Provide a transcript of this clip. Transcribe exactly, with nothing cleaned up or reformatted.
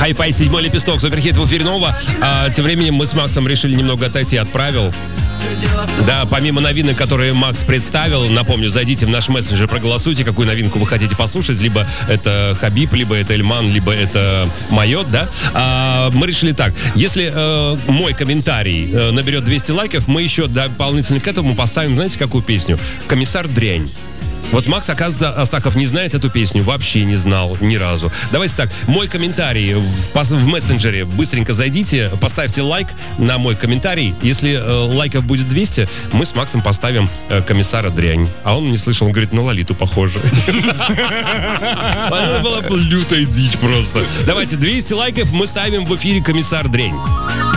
Хай-фай, седьмой лепесток, суперхит в эфире Нова. А, тем временем мы с Максом решили немного отойти от правил. Да, помимо новинок, которые Макс представил, напомню, зайдите в наш мессенджер, проголосуйте, какую новинку вы хотите послушать. Либо это Хабиб, либо это Эльман, либо это Майот, да. А, мы решили так, если э, мой комментарий э, наберет двести лайков, мы еще дополнительно к этому поставим, знаете, какую песню? «Комиссар Дрянь». Вот Макс, оказывается, Астахов не знает эту песню, вообще не знал ни разу. Давайте так, мой комментарий в, в мессенджере, быстренько зайдите, поставьте лайк на мой комментарий. Если э, лайков будет двести, мы с Максом поставим э, «Комиссара Дрянь». А он не слышал, он говорит, на Лолиту похоже. Это была лютая дичь просто. Давайте, двести лайков мы ставим в эфире «Комиссар Дрянь».